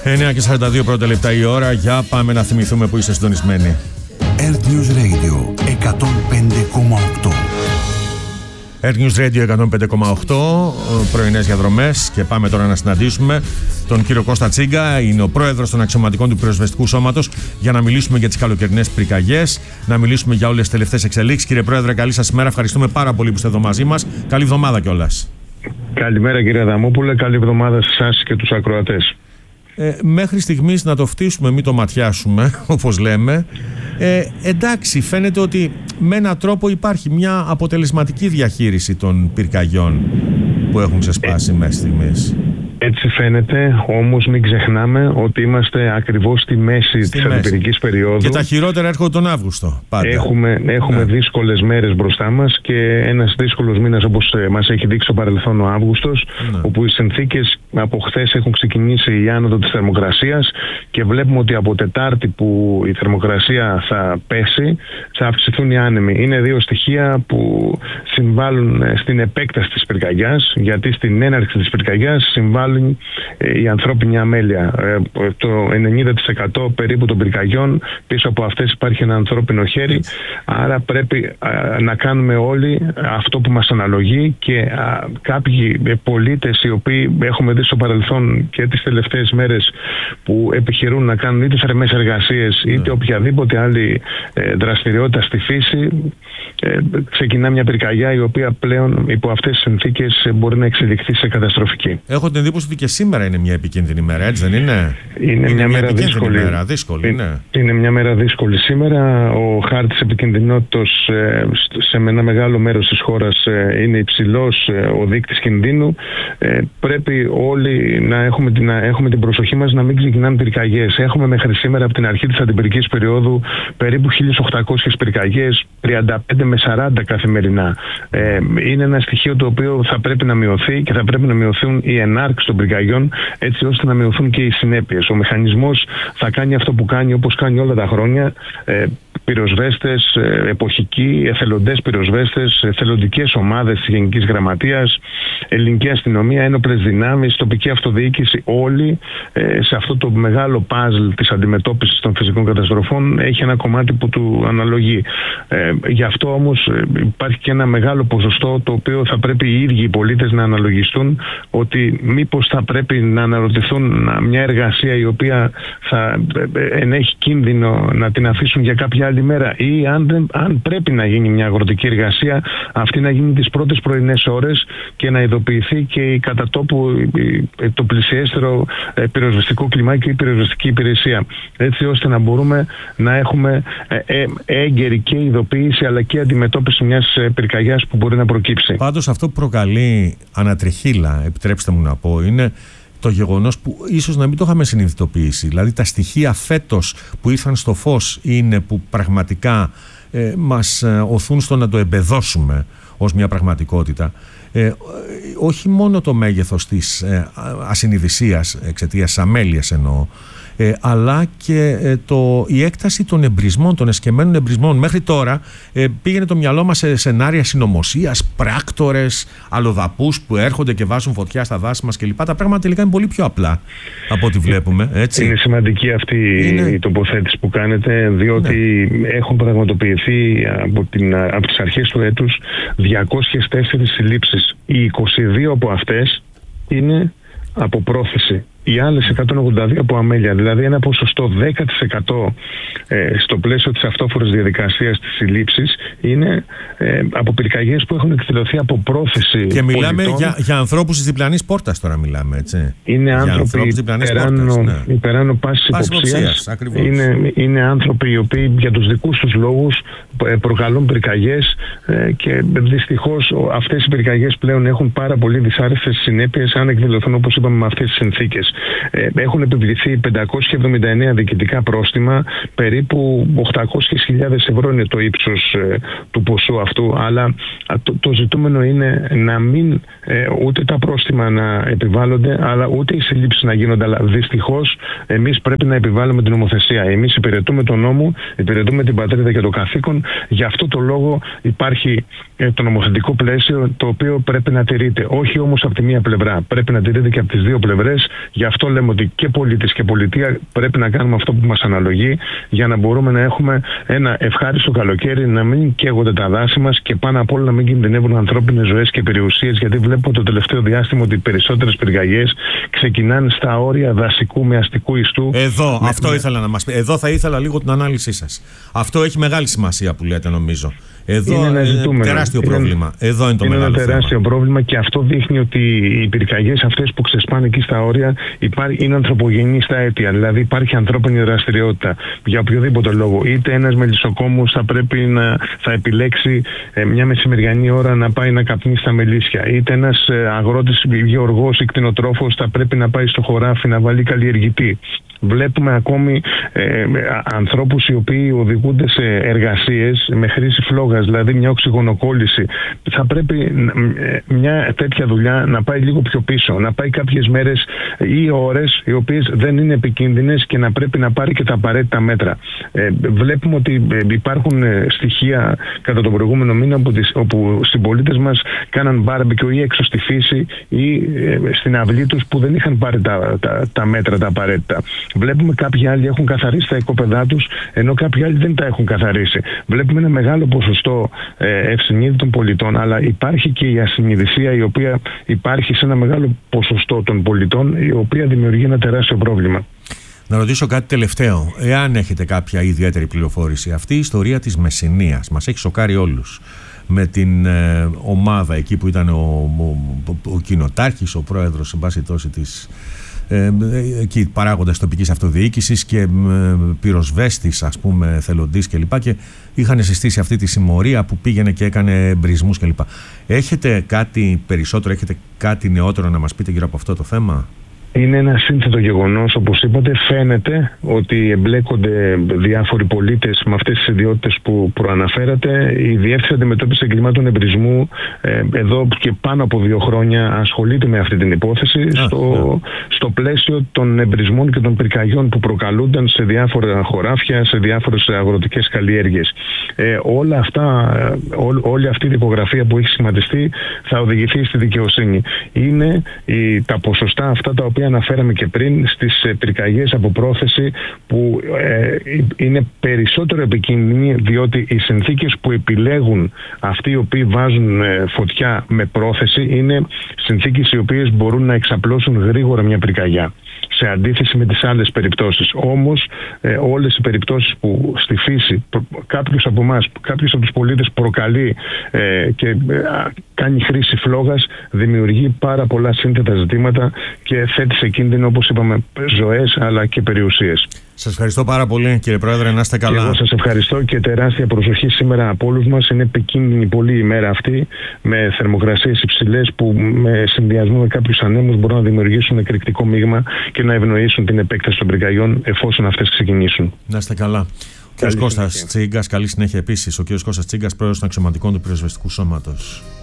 9:42 πρώτα λεπτά η ώρα. Για πάμε να θυμηθούμε που είστε συντονισμένοι. Earth News Radio 105,8. Earth News Radio 105,8, πρωινές διαδρομές, και πάμε τώρα να συναντήσουμε τον κύριο Κώστα Τσίγκα. Είναι ο πρόεδρος των αξιωματικών του πυροσβεστικού σώματος, για να μιλήσουμε για τις καλοκαιρινές πυρκαγιές, να μιλήσουμε για όλες τις τελευταίες εξελίξεις. Κύριε Πρόεδρε, καλή σας ημέρα. Ευχαριστούμε πάρα πολύ που είστε εδώ μαζί μας. Καλή εβδομάδα κιόλας. Καλημέρα κύριε Αδαμόπουλε, καλή εβδομάδα σε εσάς και τους ακροατές. Μέχρι στιγμής να το φτύσουμε, μην το ματιάσουμε, όπως λέμε. Εντάξει, φαίνεται ότι με έναν τρόπο υπάρχει μια αποτελεσματική διαχείριση των πυρκαγιών που έχουν ξεσπάσει μέχρι στιγμής. Έτσι φαίνεται, όμως μην ξεχνάμε ότι είμαστε ακριβώς στη μέση της αντιπυρικής περίοδου. Και τα χειρότερα έρχονται τον Αύγουστο. Πάντα. Έχουμε δύσκολες μέρες μπροστά μας και ένας δύσκολος μήνας, όπως μας έχει δείξει στο παρελθόν ο Αύγουστος, όπου οι συνθήκες από χθες έχουν ξεκινήσει η άνοδο της θερμοκρασίας και βλέπουμε ότι από Τετάρτη που η θερμοκρασία θα πέσει, θα αυξηθούν οι άνεμοι. Είναι δύο στοιχεία που συμβάλλουν στην επέκταση της πυρκαγιάς, γιατί στην έναρξη της πυρκαγιάς συμβάλλουν η ανθρώπινη αμέλεια. Το 90% περίπου των πυρκαγιών, πίσω από αυτές υπάρχει ένα ανθρώπινο χέρι. Άρα πρέπει να κάνουμε όλοι αυτό που μας αναλογεί, και κάποιοι πολίτες οι οποίοι έχουμε δει στο παρελθόν και τις τελευταίες μέρες που επιχειρούν να κάνουν είτε θερμές εργασίες είτε οποιαδήποτε άλλη δραστηριότητα στη φύση, ξεκινά μια πυρκαγιά η οποία πλέον υπό αυτές τις συνθήκες μπορεί να εξελιχθεί σε καταστροφική. Έχω την εντύπωση ότι και σήμερα είναι μια επικίνδυνη μέρα, έτσι δεν είναι? Είναι μια μέρα δύσκολη. Είναι μια μέρα δύσκολη σήμερα. Ο χάρτης επικινδυνότητας σε ένα μεγάλο μέρος της χώρας είναι υψηλός, ο δείκτης κινδύνου. Πρέπει όλοι να έχουμε την προσοχή μας να μην ξεκινάνε πυρκαγιές. Έχουμε μέχρι σήμερα από την αρχή της αντιπυρικής περίοδου περίπου 1.800 πυρκαγιές, 35 με 40 καθημερινά. Είναι ένα στοιχείο το οποίο θα πρέπει να μειωθεί και θα πρέπει να μειωθούν οι ενάρξεις των πυρκαγιών, έτσι ώστε να μειωθούν και οι συνέπειες. Ο μηχανισμός θα κάνει αυτό που κάνει, όπως κάνει όλα τα χρόνια. Πυροσβέστες, εποχικοί, εθελοντές πυροσβέστες, εθελοντικές ομάδες της Γενικής Γραμματείας, ελληνική αστυνομία, ένοπλες δυνάμεις, τοπική αυτοδιοίκηση, όλοι σε αυτό το μεγάλο παζλ της αντιμετώπισης των φυσικών καταστροφών έχει ένα κομμάτι που του αναλογεί. Γι' αυτό όμως υπάρχει και ένα μεγάλο ποσοστό το οποίο θα πρέπει οι ίδιοι οι πολίτες να αναλογιστούν, ότι μήπως θα πρέπει να αναρωτηθούν μια εργασία η οποία θα ενέχει κίνδυνο να την αφήσουν για κάποια άλλη μέρα, ή αν πρέπει να γίνει μια αγροτική εργασία, αυτή να γίνει τις πρώτες πρωινές ώρες και να ειδοποιηθεί και η κατά τόπου το πλησιέστερο πυροσβεστικό κλιμάκι ή πυροσβεστική υπηρεσία, έτσι ώστε να μπορούμε να έχουμε έγκαιρη και ειδοποίηση αλλά και αντιμετώπιση μιας πυρκαγιάς που μπορεί να προκύψει. Πάντως αυτό που προκαλεί ανατριχύλα, επιτρέψτε μου να πω, είναι το γεγονός που ίσως να μην το είχαμε συνειδητοποιήσει. Δηλαδή τα στοιχεία φέτος που ήρθαν στο φως είναι που πραγματικά μας οθούν στο να το εμπεδώσουμε ως μια πραγματικότητα. Όχι μόνο το μέγεθος της ασυνειδησίας εξαιτίας της αμέλειας εννοώ, αλλά και η έκταση των εμπρισμών, των εσκεμμένων εμπρισμών. Μέχρι τώρα πήγαινε το μυαλό μας σε σενάρια συνωμοσίας, πράκτορες, αλλοδαπούς που έρχονται και βάζουν φωτιά στα δάση μας κλπ. Τα πράγματα τελικά είναι πολύ πιο απλά από ό,τι βλέπουμε. Έτσι. Είναι σημαντική αυτή η τοποθέτηση που κάνετε, διότι έχουν πραγματοποιηθεί από τις αρχές του έτους 204 συλλήψεις. Οι 22 από αυτές είναι από πρόθεση. Οι άλλες 182 από αμέλεια, δηλαδή ένα ποσοστό 10% στο πλαίσιο της αυτόφορης διαδικασίας της συλλήψης, είναι από πυρκαγιές που έχουν εκδηλωθεί από πρόθεση. Και μιλάμε για ανθρώπους της διπλανής πόρτας τώρα μιλάμε, έτσι. Είναι άνθρωποι υπεράνω πάσης υποψίας. Είναι άνθρωποι οι οποίοι για τους δικούς τους λόγους προκαλούν πυρκαγιές και δυστυχώς αυτές οι πυρκαγιές πλέον έχουν πάρα πολύ δυσάρεστες συνέπειες αν εκδηλωθούν, όπως είπαμε, με αυτές τις συνθήκες. Έχουν επιβληθεί 579 διοικητικά πρόστιμα, περίπου 800.000 ευρώ είναι το ύψος του ποσού αυτού, αλλά το ζητούμενο είναι να μην ούτε τα πρόστιμα να επιβάλλονται, αλλά ούτε οι συλλήψεις να γίνονται, αλλά δυστυχώς εμείς πρέπει να επιβάλλουμε την νομοθεσία. Εμείς υπηρετούμε τον νόμο, υπηρετούμε την πατρίδα και το καθήκον, γι' αυτό το λόγο υπάρχει το νομοθετικό πλαίσιο το οποίο πρέπει να τηρείται. Όχι όμως από τη μία πλευρά, πρέπει να τηρείται και από τις δύο πλευρές. Γι' αυτό λέμε ότι και πολίτες και πολιτεία πρέπει να κάνουμε αυτό που μας αναλογεί για να μπορούμε να έχουμε ένα ευχάριστο καλοκαίρι, να μην καίγονται τα δάση μας και πάνω απ' όλα να μην κινδυνεύουν ανθρώπινες ζωές και περιουσίες, γιατί βλέπουμε το τελευταίο διάστημα ότι οι περισσότερες πυρκαγιές ξεκινάνε στα όρια δασικού με αστικού ιστού. Εδώ, αυτό ήθελα να μας πει. Εδώ θα ήθελα λίγο την ανάλυση σας. Αυτό έχει μεγάλη σημασία που λέτε, νομίζω. Εδώ είναι ένα τεράστιο πρόβλημα. Εδώ είναι το μεγάλο θέμα. Είναι ένα τεράστιο πρόβλημα και αυτό δείχνει ότι οι πυρκαγιές αυτές που ξεσπάνε εκεί στα όρια είναι ανθρωπογενή στα αίτια. Δηλαδή υπάρχει ανθρώπινη δραστηριότητα για οποιοδήποτε λόγο. Είτε ένας μελισσοκόμος θα επιλέξει μια μεσημεριανή ώρα να πάει να καπνίσει στα μελίσια. Είτε ένας αγρότης, γεωργός ή κτηνοτρόφος θα πρέπει να πάει στο χωράφι να βάλει καλλιεργητή. Βλέπουμε ακόμη ανθρώπους οι οποίοι οδηγούνται σε εργασίες με χρήση φλόγας, δηλαδή μια οξυγονοκόλληση. Θα πρέπει μια τέτοια δουλειά να πάει λίγο πιο πίσω, να πάει κάποιες μέρες ή ώρες οι οποίες δεν είναι επικίνδυνες και να πρέπει να πάρει και τα απαραίτητα μέτρα. Βλέπουμε ότι υπάρχουν στοιχεία κατά τον προηγούμενο μήνα όπου συμπολίτες μας κάναν μπάρμπεκιου ή έξω στη φύση ή στην αυλή τους που δεν είχαν πάρει τα μέτρα τα απαραίτητα. Βλέπουμε κάποιοι άλλοι έχουν καθαρίσει τα οικόπεδά τους, ενώ κάποιοι άλλοι δεν τα έχουν καθαρίσει. Βλέπουμε ένα μεγάλο ποσοστό ευσυνείδητων πολιτών, αλλά υπάρχει και η ασυνειδησία η οποία υπάρχει σε ένα μεγάλο ποσοστό των πολιτών, η οποία δημιουργεί ένα τεράστιο πρόβλημα. Να ρωτήσω κάτι τελευταίο. Εάν έχετε κάποια ιδιαίτερη πληροφόρηση, αυτή η ιστορία της Μεσσηνίας μας έχει σοκάρει όλους. Με την ομάδα εκεί που ήταν ο κοινοτάρχης, ο πρόεδρος, εν πάση τόση της. Εκεί παράγοντας τοπικής αυτοδιοίκησης και πυροσβέστης, ας πούμε, θελοντής κλπ. Και είχαν συστήσει αυτή τη συμμορία που πήγαινε και έκανε εμπρισμούς κλπ. Έχετε κάτι περισσότερο, έχετε κάτι νεότερο να μας πείτε γύρω από αυτό το θέμα? Είναι ένα σύνθετο γεγονός, όπως είπατε. Φαίνεται ότι εμπλέκονται διάφοροι πολίτες με αυτές τις ιδιότητες που προαναφέρατε. Η Διεύθυνση Αντιμετώπισης Εγκλημάτων Εμπρισμού εδώ και πάνω από 2 χρόνια ασχολείται με αυτή την υπόθεση στο πλαίσιο των εμπρισμών και των πυρκαγιών που προκαλούνταν σε διάφορα χωράφια, σε διάφορες αγροτικές καλλιέργειες. Όλη αυτή η δικογραφία που έχει σχηματιστεί θα οδηγηθεί στη δικαιοσύνη. Είναι τα ποσοστά αυτά τα οποία αναφέραμε και πριν στις πυρκαγιές από πρόθεση που είναι περισσότερο επικίνδυνοι, διότι οι συνθήκες που επιλέγουν αυτοί οι οποίοι βάζουν φωτιά με πρόθεση είναι συνθήκες οι οποίες μπορούν να εξαπλώσουν γρήγορα μια πυρκαγιά, σε αντίθεση με τις άλλες περιπτώσεις. Όμως όλες οι περιπτώσεις που στη φύση κάποιος από εμάς, κάποιος από τους πολίτες προκαλεί και κάνει χρήση φλόγας, δημιουργεί πάρα πολλά σύνθετα ζητήματα και θέτει σε κίνδυνο, όπως είπαμε, ζωές αλλά και περιουσίες. Σας ευχαριστώ πάρα πολύ, κύριε Πρόεδρε, να είστε καλά. Και εγώ σας ευχαριστώ και τεράστια προσοχή σήμερα από όλους μας. Είναι επικίνδυνη πολύ η ημέρα αυτή, με θερμοκρασίες υψηλές που με συνδυασμό με κάποιους ανέμους μπορούν να δημιουργήσουν εκρηκτικό μείγμα και να ευνοήσουν την επέκταση των πυρκαγιών εφόσον αυτές ξεκινήσουν. Να είστε καλά. Ο κ. Κώστας Τσίγκας, καλή συνέχεια επίσης. Ο κ. Κώστας Τσίγκας, πρόεδρος των αξιωματικών του πυροσβεστικού σώματος.